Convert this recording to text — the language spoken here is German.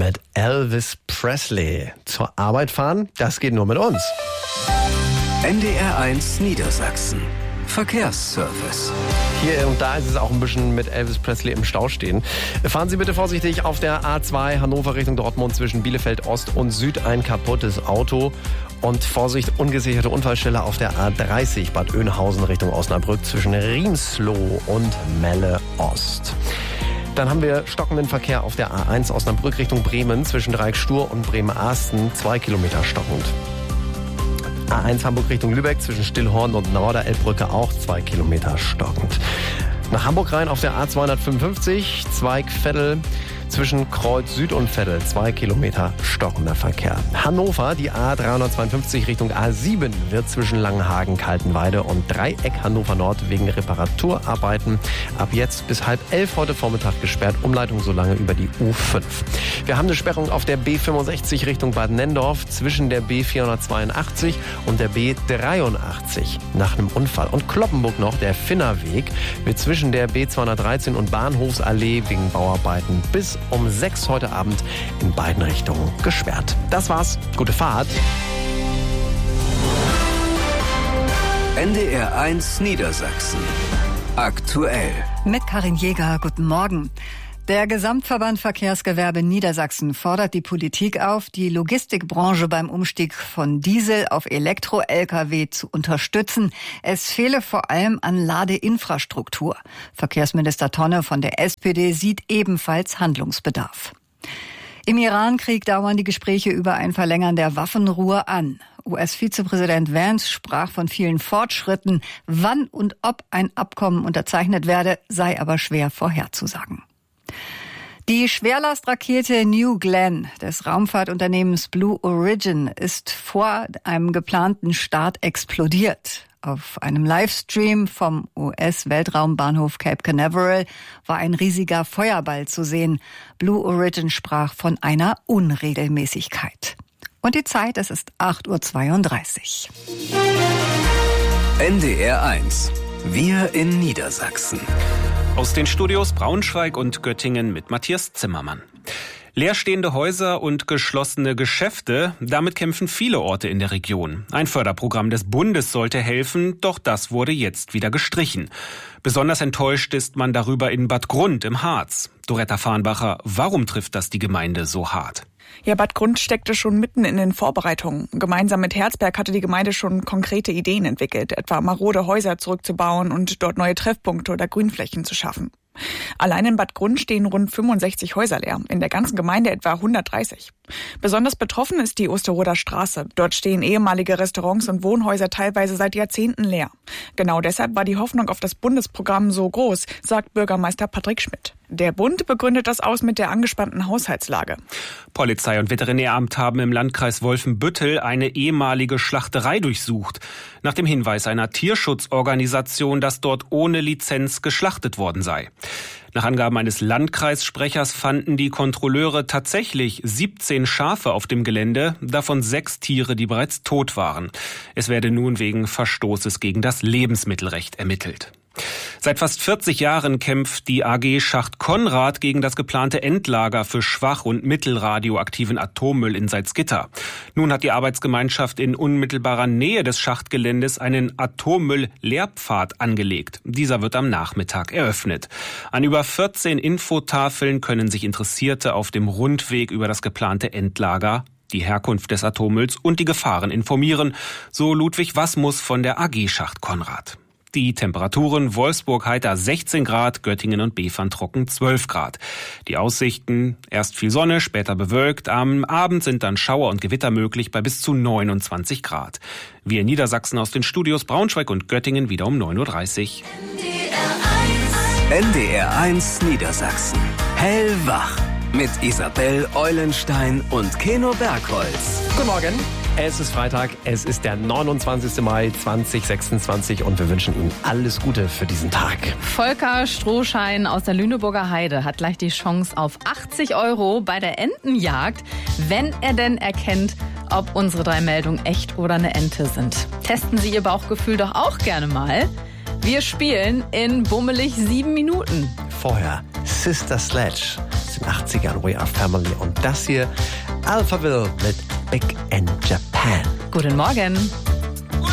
mit Elvis Presley. Zur Arbeit fahren, das geht nur mit uns. NDR1 Niedersachsen. Verkehrsservice. Hier und da ist es auch ein bisschen mit Elvis Presley im Stau stehen. Fahren Sie bitte vorsichtig auf der A2 Hannover Richtung Dortmund zwischen Bielefeld Ost und Süd, ein kaputtes Auto. Und Vorsicht, ungesicherte Unfallstelle auf der A30 Bad Oeynhausen Richtung Osnabrück zwischen Riemsloh und Melle Ost. Dann haben wir stockenden Verkehr auf der A1 Osnabrück Richtung Bremen zwischen Dreieck-Stur und Bremen-Ahsten, 2 Kilometer stockend. A1 Hamburg Richtung Lübeck zwischen Stillhorn und Norderelbbrücke auch 2 Kilometer stockend. Nach Hamburg rein auf der A255 Zweig-Veddel zwischen Kreuz Süd und Veddel 2 Kilometer stockender Verkehr. Hannover, die A352 Richtung A7 wird zwischen Langenhagen, Kaltenweide und Dreieck Hannover Nord wegen Reparaturarbeiten ab jetzt bis 10:30 heute Vormittag gesperrt. Umleitung so lange über die U5. Wir haben eine Sperrung auf der B65 Richtung Bad Nendorf zwischen der B482 und der B83 nach einem Unfall. Und Cloppenburg noch, der Finnerweg wird zwischen der B213 und Bahnhofsallee wegen Bauarbeiten bis um 6 heute Abend in beiden Richtungen gesperrt. Das war's. Gute Fahrt. NDR1 Niedersachsen. Aktuell. Mit Karin Jäger, guten Morgen. Der Gesamtverband Verkehrsgewerbe Niedersachsen fordert die Politik auf, die Logistikbranche beim Umstieg von Diesel auf Elektro-Lkw zu unterstützen. Es fehle vor allem an Ladeinfrastruktur. Verkehrsminister Tonne von der SPD sieht ebenfalls Handlungsbedarf. Im Iran-Krieg dauern die Gespräche über ein Verlängern der Waffenruhe an. US-Vizepräsident Vance sprach von vielen Fortschritten. Wann und ob ein Abkommen unterzeichnet werde, sei aber schwer vorherzusagen. Die Schwerlastrakete New Glenn des Raumfahrtunternehmens Blue Origin ist vor einem geplanten Start explodiert. Auf einem Livestream vom US-Weltraumbahnhof Cape Canaveral war ein riesiger Feuerball zu sehen. Blue Origin sprach von einer Unregelmäßigkeit. Und die Zeit, es ist 8:32 Uhr. NDR1. Wir in Niedersachsen. Aus den Studios Braunschweig und Göttingen mit Matthias Zimmermann. Leerstehende Häuser und geschlossene Geschäfte, damit kämpfen viele Orte in der Region. Ein Förderprogramm des Bundes sollte helfen, doch das wurde jetzt wieder gestrichen. Besonders enttäuscht ist man darüber in Bad Grund im Harz. Doretta Farnbacher, warum trifft das die Gemeinde so hart? Ja, Bad Grund steckte schon mitten in den Vorbereitungen. Gemeinsam mit Herzberg hatte die Gemeinde schon konkrete Ideen entwickelt, etwa marode Häuser zurückzubauen und dort neue Treffpunkte oder Grünflächen zu schaffen. Allein in Bad Grund stehen rund 65 Häuser leer, in der ganzen Gemeinde etwa 130. Besonders betroffen ist die Osterroder Straße. Dort stehen ehemalige Restaurants und Wohnhäuser teilweise seit Jahrzehnten leer. Genau deshalb war die Hoffnung auf das Bundesprogramm so groß, sagt Bürgermeister Patrick Schmidt. Der Bund begründet das aus mit der angespannten Haushaltslage. Polizei und Veterinäramt haben im Landkreis Wolfenbüttel eine ehemalige Schlachterei durchsucht. Nach dem Hinweis einer Tierschutzorganisation, dass dort ohne Lizenz geschlachtet worden sei. Nach Angaben eines Landkreissprechers fanden die Kontrolleure tatsächlich 17 Schafe auf dem Gelände, davon 6 Tiere, die bereits tot waren. Es werde nun wegen Verstoßes gegen das Lebensmittelrecht ermittelt. Seit fast 40 Jahren kämpft die AG Schacht Konrad gegen das geplante Endlager für schwach- und mittelradioaktiven Atommüll in Salzgitter. Nun hat die Arbeitsgemeinschaft in unmittelbarer Nähe des Schachtgeländes einen Atommüll-Lehrpfad angelegt. Dieser wird am Nachmittag eröffnet. An über 14 Infotafeln können sich Interessierte auf dem Rundweg über das geplante Endlager, die Herkunft des Atommülls und die Gefahren informieren, so Ludwig Wasmus von der AG Schacht Konrad. Die Temperaturen: Wolfsburg heiter 16 Grad, Göttingen und Befern trocken 12 Grad. Die Aussichten: erst viel Sonne, später bewölkt. Am Abend sind dann Schauer und Gewitter möglich bei bis zu 29 Grad. Wir in Niedersachsen aus den Studios Braunschweig und Göttingen wieder um 9:30 Uhr. NDR1 Niedersachsen. Hellwach. Mit Isabel Eulenstein und Keno Bergholz. Guten Morgen. Es ist Freitag, es ist der 29. Mai 2026 und wir wünschen Ihnen alles Gute für diesen Tag. Volker Strohschein aus der Lüneburger Heide hat gleich die Chance auf 80 € bei der Entenjagd, wenn er denn erkennt, ob unsere 3 Meldungen echt oder eine Ente sind. Testen Sie Ihr Bauchgefühl doch auch gerne mal. Wir spielen in bummelig 7 Minuten. Vorher Sister Sledge aus den 80ern, We Are Family. Und das hier Alphaville mit Big in Japan. Guten Morgen.